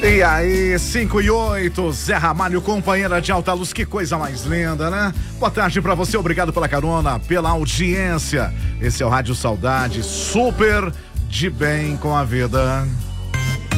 E aí, 5 e 8, Zé Ramalho, companheira de alta luz, que coisa mais linda, né? Boa tarde pra você, obrigado pela carona, pela audiência. Esse é o Rádio Saudade, super de bem com a vida.